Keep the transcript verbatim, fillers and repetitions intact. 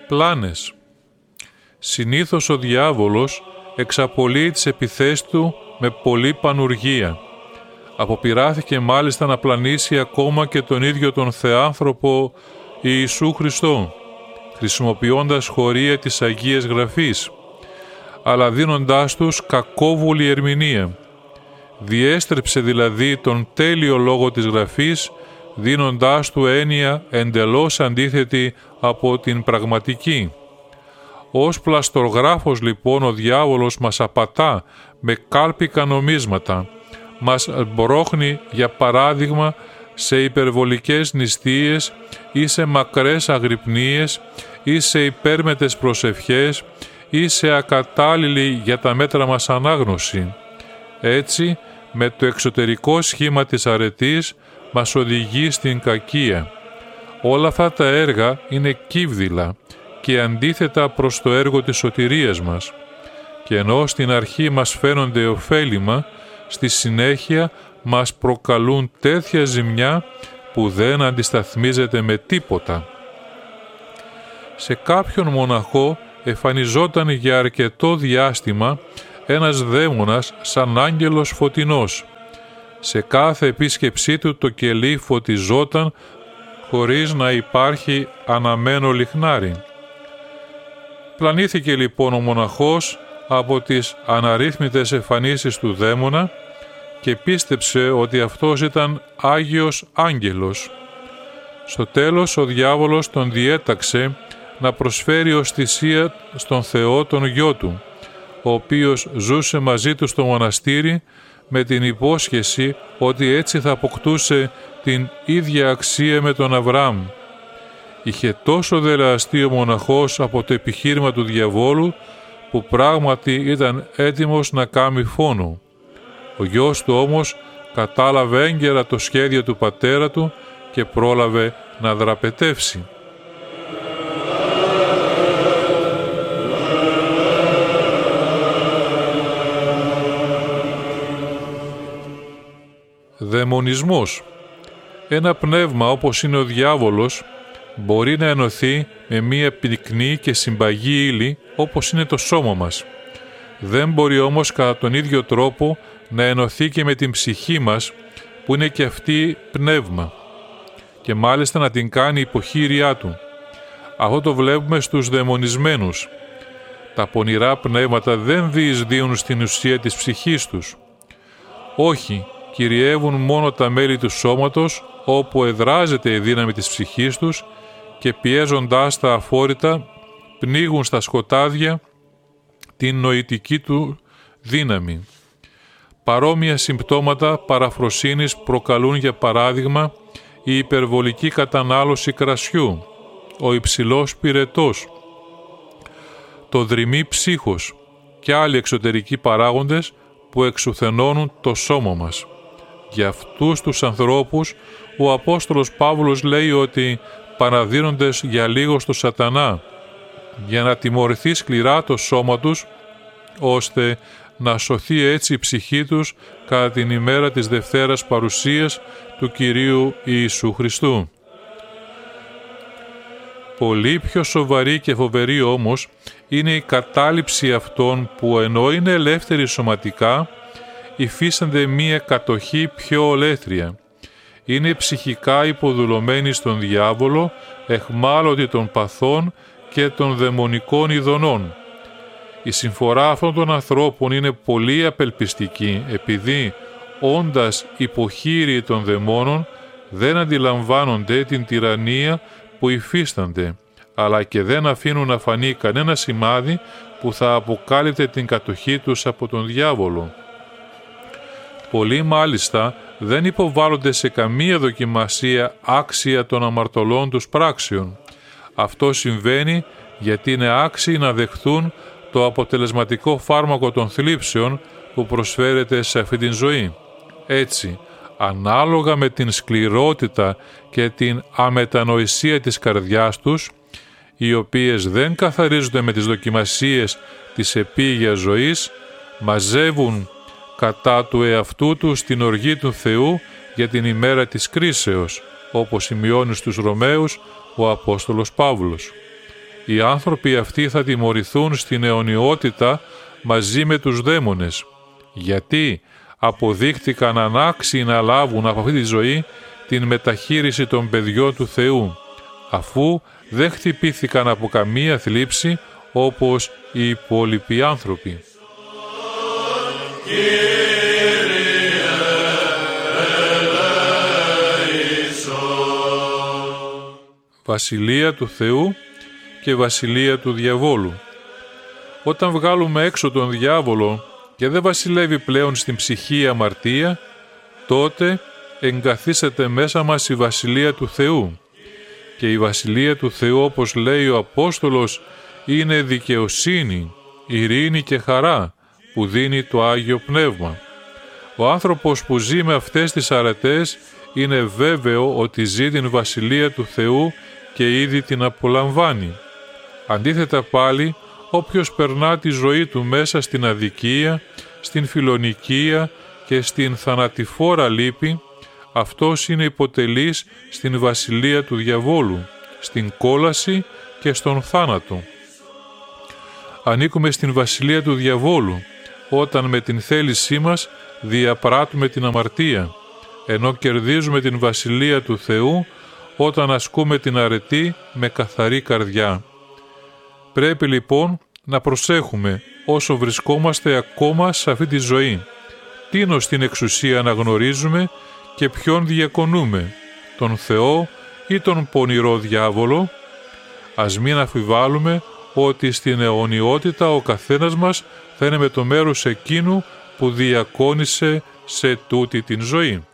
Πλάνες. Συνήθως ο διάβολος εξαπολύει τις επιθέσεις του με πολλή πανουργία. Αποπειράθηκε μάλιστα να πλανήσει ακόμα και τον ίδιο τον Θεάνθρωπο Ιησού Χριστό, χρησιμοποιώντας χωρία της Αγίας Γραφής, αλλά δίνοντάς τους κακόβουλη ερμηνεία. Διέστρεψε δηλαδή τον τέλειο λόγο της Γραφής, δίνοντάς του έννοια εντελώς αντίθετη από την πραγματική. Ως πλαστογράφος λοιπόν ο διάβολος μας απατά με κάλπικα νομίσματα, μας μπρώχνει για παράδειγμα σε υπερβολικές νηστείες ή σε μακρές αγρυπνίες ή σε υπέρμετες προσευχές ή σε ακατάλληλη για τα μέτρα μας ανάγνωση. Έτσι, με το εξωτερικό σχήμα της αρετής μας οδηγεί στην κακία. Όλα αυτά τα έργα είναι κύβδηλα και αντίθετα προς το έργο της σωτηρίας μας. Και ενώ στην αρχή μας φαίνονται ωφέλιμα, στη συνέχεια μας προκαλούν τέτοια ζημιά που δεν αντισταθμίζεται με τίποτα. Σε κάποιον μοναχό εμφανιζόταν για αρκετό διάστημα ένας δαίμονας σαν άγγελος φωτεινός. Σε κάθε επίσκεψή του το κελί φωτιζόταν χωρίς να υπάρχει αναμένο λιχνάρι. Πλανήθηκε λοιπόν ο μοναχός από τις αναρρύθμιτες εμφανίσεις του δαίμονα και πίστεψε ότι αυτός ήταν Άγιος Άγγελος. Στο τέλος ο διάβολος τον διέταξε να προσφέρει ως θυσία στον Θεό τον γιο του, ο οποίος ζούσε μαζί του στο μοναστήρι με την υπόσχεση ότι έτσι θα αποκτούσε την ίδια αξία με τον Αβραάμ. Είχε τόσο δελεαστεί ο μοναχός από το επιχείρημα του διαβόλου που πράγματι ήταν έτοιμος να κάμει φόνο. Ο γιος του όμως κατάλαβε έγκαιρα το σχέδιο του πατέρα του και πρόλαβε να δραπετεύσει. Δαιμονισμός. Ένα πνεύμα όπως είναι ο διάβολος μπορεί να ενωθεί με μία πυκνή και συμπαγή ύλη όπως είναι το σώμα μας. Δεν μπορεί όμως κατά τον ίδιο τρόπο να ενωθεί και με την ψυχή μας που είναι και αυτή πνεύμα και μάλιστα να την κάνει υποχείριά του. Αυτό το βλέπουμε στους δαιμονισμένους. Τα πονηρά πνεύματα δεν διεισδύουν στην ουσία της ψυχής τους. Όχι, κυριεύουν μόνο τα μέλη του σώματος όπου εδράζεται η δύναμη της ψυχής τους και πιέζοντάς τα αφόρητα πνίγουν στα σκοτάδια την νοητική του δύναμη. Παρόμοια συμπτώματα παραφροσύνης προκαλούν για παράδειγμα η υπερβολική κατανάλωση κρασιού, ο υψηλός πυρετός, το δρυμύ ψύχος και άλλοι εξωτερικοί παράγοντες που εξουθενώνουν το σώμα μας. Για αυτούς τους ανθρώπους ο Απόστολος Παύλος λέει ότι παραδίνοντες για λίγο στο σατανά για να τιμωρηθεί σκληρά το σώμα τους ώστε να σωθεί έτσι η ψυχή τους κατά την ημέρα της Δευτέρας Παρουσίας του Κυρίου Ιησού Χριστού. Πολύ πιο σοβαρή και φοβερή όμως είναι η κατάληψη αυτών που ενώ είναι ελεύθεροι σωματικά υφίστανται μία κατοχή πιο ολέθρια. Είναι ψυχικά υποδουλωμένοι στον διάβολο, εχμάλωτοι των παθών και των δαιμονικών ειδονών. Η συμφορά αυτών των ανθρώπων είναι πολύ απελπιστική επειδή, όντας υποχείριοι των δαιμόνων, δεν αντιλαμβάνονται την τυραννία που υφίστανται, αλλά και δεν αφήνουν να φανεί κανένα σημάδι που θα αποκάλυπτε την κατοχή τους από τον διάβολο. Πολλοί μάλιστα δεν υποβάλλονται σε καμία δοκιμασία άξια των αμαρτωλών τους πράξεων. Αυτό συμβαίνει γιατί είναι άξιοι να δεχθούν το αποτελεσματικό φάρμακο των θλίψεων που προσφέρεται σε αυτή την ζωή. Έτσι, ανάλογα με την σκληρότητα και την αμετανοησία της καρδιάς τους, οι οποίες δεν καθαρίζονται με τις δοκιμασίες της επίγειας ζωής, μαζεύουν κατά του εαυτού τους την οργή του Θεού για την ημέρα της κρίσεως, όπως σημειώνει στους Ρωμαίους ο Απόστολος Παύλος. Οι άνθρωποι αυτοί θα τιμωρηθούν στην αιωνιότητα μαζί με τους δαίμονες, γιατί αποδείχτηκαν ανάξιοι να λάβουν από αυτή τη ζωή την μεταχείριση των παιδιών του Θεού, αφού δεν χτυπήθηκαν από καμία θλίψη όπως οι υπόλοιποι άνθρωποι. Βασιλεία του Θεού και βασιλεία του διαβόλου. Όταν βγάλουμε έξω τον διάβολο και δεν βασιλεύει πλέον στην ψυχή η αμαρτία, τότε εγκαθίσεται μέσα μας η βασιλεία του Θεού. Και η βασιλεία του Θεού, όπως λέει ο Απόστολος, είναι δικαιοσύνη, ειρήνη και χαρά που δίνει το Άγιο Πνεύμα. Ο άνθρωπος που ζει με αυτές τις αρετές είναι βέβαιο ότι ζει την βασιλεία του Θεού και ήδη την απολαμβάνει. Αντίθετα πάλι, όποιος περνά τη ζωή του μέσα στην αδικία, στην φιλονικία και στην θανατηφόρα λύπη, αυτός είναι υποτελής στην βασιλεία του διαβόλου, στην κόλαση και στον θάνατο. Ανήκουμε στην βασιλεία του διαβόλου, όταν με την θέλησή μας διαπράττουμε την αμαρτία, ενώ κερδίζουμε την βασιλεία του Θεού όταν ασκούμε την αρετή με καθαρή καρδιά. Πρέπει λοιπόν να προσέχουμε όσο βρισκόμαστε ακόμα σε αυτή τη ζωή. Τίνο στην εξουσία να γνωρίζουμε και ποιον διακονούμε, τον Θεό ή τον πονηρό διάβολο. Ας μην αμφιβάλλουμε ότι στην αιωνιότητα ο καθένας μας θα είναι με το μέρος εκείνου που διακόνησε σε τούτη την ζωή.